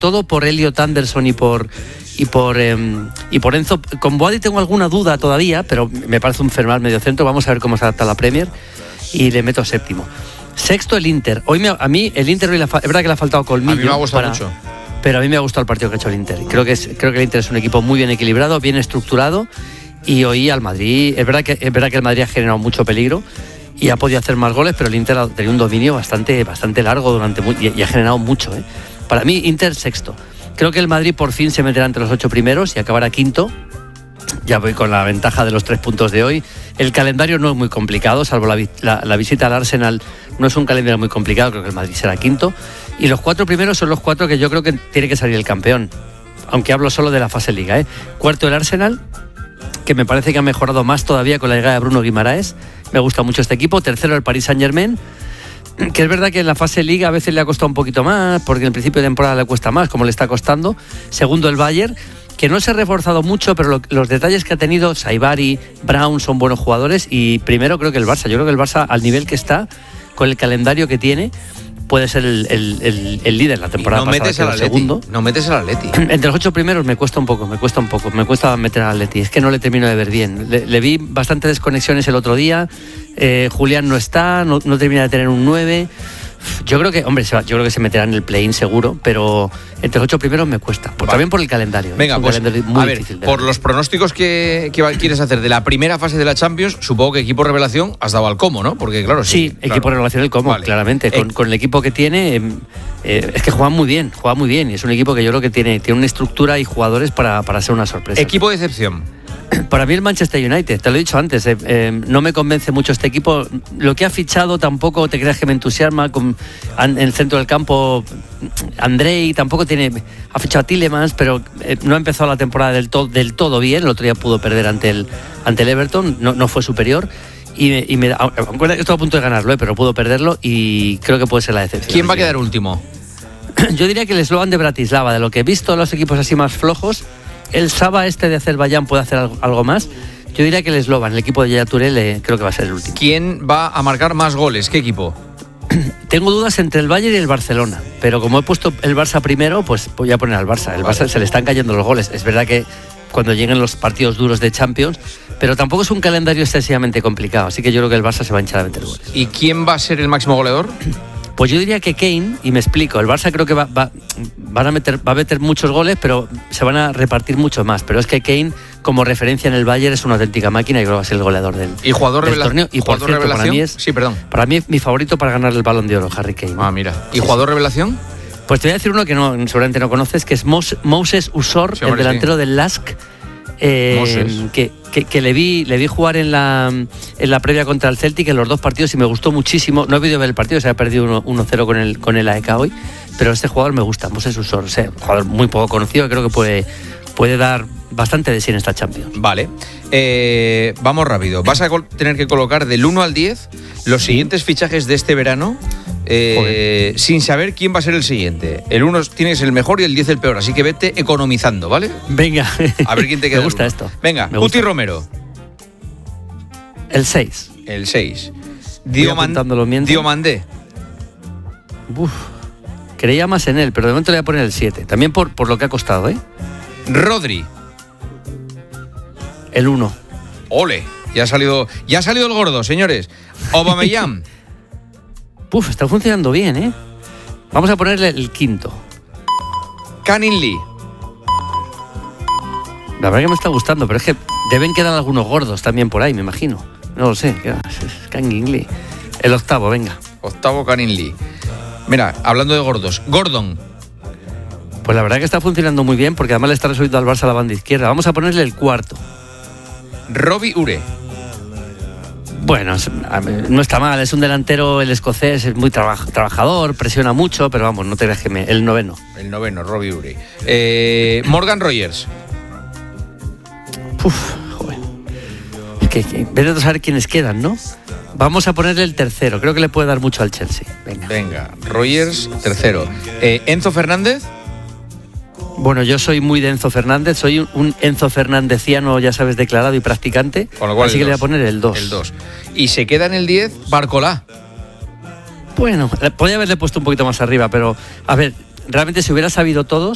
todo por Elliot Anderson y por Enzo. Con Boadi tengo alguna duda todavía, pero me parece un fenomenal mediocentro. Vamos a ver cómo se adapta a la Premier y le meto séptimo. Sexto, el Inter. A mí el Inter es verdad que le ha faltado colmillo. A mí me ha gustado mucho. Pero a mí me ha gustado el partido que ha hecho el Inter. Creo que el Inter es un equipo muy bien equilibrado, bien estructurado. Y hoy al Madrid, es verdad que el Madrid ha generado mucho peligro y ha podido hacer más goles, pero el Inter ha tenido un dominio bastante largo y ha generado mucho. Para mí, Inter sexto. Creo que el Madrid por fin se meterá entre los 8 primeros y acabará quinto. Ya voy con la ventaja de los 3 puntos de hoy. El calendario no es muy complicado, salvo la visita al Arsenal. No es un calendario muy complicado, creo que el Madrid será quinto. Y los 4 primeros son los 4 que yo creo que tiene que salir el campeón. Aunque hablo solo de la fase Liga. Cuarto, el Arsenal, que me parece que ha mejorado más todavía con la llegada de Bruno Guimaraes. Me gusta mucho este equipo. Tercero, el Paris Saint-Germain, que es verdad que en la fase Liga a veces le ha costado un poquito más, porque en el principio de temporada le cuesta más, como le está costando. Segundo, el Bayern, que no se ha reforzado mucho, pero los detalles que ha tenido, Saibari, Brown, son buenos jugadores. Y primero creo que el Barça. Yo creo que el Barça, al nivel que está, con el calendario que tiene, puede ser el líder la temporada pasada, el segundo. No metes al Atleti. Entre los 8 primeros me cuesta meter al Atleti. Es que no le termino de ver bien. Le vi bastante desconexiones el otro día. Julián no está, no termina de tener un 9. Yo creo que se meterá en el play-in seguro, pero entre los 8 primeros me cuesta. También por el calendario. Venga, pues muy a ver, por los pronósticos que quieres hacer de la primera fase de la Champions, supongo que equipo revelación has dado al Como, ¿no? Porque claro, sí, claro. Equipo revelación el Como, vale. Claramente. Con el equipo que tiene, es que juega muy bien, y es un equipo que yo creo que tiene una estructura y jugadores para ser una sorpresa. Equipo de excepción. Para mí el Manchester United, te lo he dicho antes, no me convence mucho este equipo. Lo que ha fichado tampoco te creas que me entusiasma. En el centro del campo, Andrei ha fichado a Tielemans, pero no ha empezado la temporada del todo bien. El otro día pudo perder ante el Everton, no fue superior. Aunque estuvo a punto de ganarlo, pero pudo perderlo y creo que puede ser la decepción. ¿Quién va a quedar último? Yo diría que el Slovan de Bratislava, de lo que he visto de los equipos así más flojos. El Saba de Azerbaiyán puede hacer algo más. Yo diría que el Slovan, el equipo de Yaya Touré, creo que va a ser el último. ¿Quién va a marcar más goles? ¿Qué equipo? Tengo dudas entre el Bayern y el Barcelona, pero como he puesto el Barça primero, pues voy a poner al Barça. El Barça se le están cayendo los goles. Es verdad que cuando lleguen los partidos duros de Champions, pero tampoco es un calendario excesivamente complicado, así que yo creo que el Barça se va a hinchar a meter goles. ¿Y quién va a ser el máximo goleador? Pues yo diría que Kane, y me explico. El Barça creo que va a meter muchos goles, pero se van a repartir mucho más. Pero es que Kane, como referencia en el Bayern, es una auténtica máquina y creo que va a ser el goledor del torneo. Y por cierto, para mí es mi favorito para ganar el Balón de Oro, Harry Kane. Ah, mira. ¿Y jugador revelación? Pues te voy a decir uno que seguramente no conoces, que es Moses Usor, el delantero del Lask. Que le vi jugar en la previa contra el Celtic en los 2 partidos y me gustó muchísimo. No he podido ver el partido, se ha perdido 1-0 con el AEK hoy, pero este jugador me gusta, Moses Usor, un jugador muy poco conocido, creo que puede dar bastante de sí en esta Champions. Vale, vamos rápido. Vas a tener que colocar del 1 al 10 los siguientes fichajes de este verano, sin saber quién va a ser el siguiente. El 1 tiene que ser el mejor y el 10 el peor, así que vete economizando, ¿vale? Venga. A ver quién te queda. Me gusta esto. Venga, Guti Romero. El 6. El 6. Diomandé. Creía más en él, pero de momento le voy a poner el 7. También por lo que ha costado, Rodri. El 1. Ole, ya ha salido el gordo, señores. Aubameyang. Está funcionando bien, Vamos a ponerle el 5. Canning Lee. La verdad que me está gustando, pero es que deben quedar algunos gordos también por ahí, me imagino. No lo sé, es Canning Lee. El 8, venga. 8, Canning Lee. Mira, hablando de gordos, Gordon. Pues la verdad que está funcionando muy bien, porque además le está resolviendo al Barça a la banda izquierda. Vamos a ponerle el 4. Robbie Ure. Bueno, no está mal, es un delantero, el escocés, es muy trabajador, presiona mucho, pero vamos, no te creas que el 9. El 9, Robbie Ure. Morgan Rogers. Joder. Es que vete a saber quiénes quedan, ¿no? Vamos a ponerle el 3, creo que le puede dar mucho al Chelsea. Venga, Rogers, 3. Enzo Fernández. Bueno, yo soy muy de Enzo Fernández, soy un Enzo Fernandeciano, ya sabes, declarado y practicante, con lo cual así que le voy a poner el 2. El 2. Y se queda en el 10 Barcolá. Bueno, podría haberle puesto un poquito más arriba, pero a ver, realmente si hubiera sabido todos,